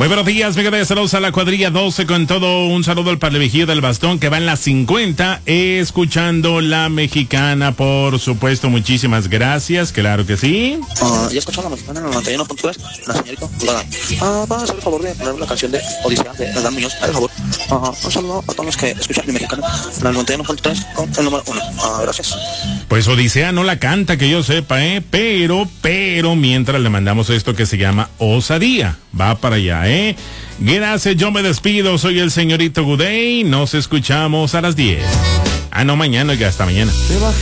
Muy buenos días, mega saludos a la cuadrilla 12 con todo. Un saludo al Parlevigío del Bastón que va en la 50, escuchando la mexicana, por supuesto. Muchísimas gracias, claro que sí. Ya escuchó la mexicana en el 91.3, la señorita Dulada. Va a hacer el favor de poner una canción de Odisea de Adán Muñoz, por favor. Un saludo a todos los que escuchan mi mexicana en el 91.3 con el número 1. Gracias. Pues Odisea no la canta, que yo sepa, pero mientras le mandamos esto que se llama Osadía. Va para allá, Gracias, yo me despido, soy el señorito Gudey, nos escuchamos a las 10. No, mañana, ya hasta mañana.